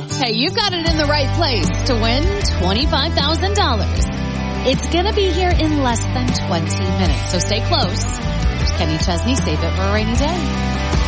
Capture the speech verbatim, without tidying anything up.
Hey, you've got it in the right place to win twenty-five thousand dollars. It's going to be here in less than twenty minutes, so stay close. Here's Kenny Chesney. Save it for a rainy day.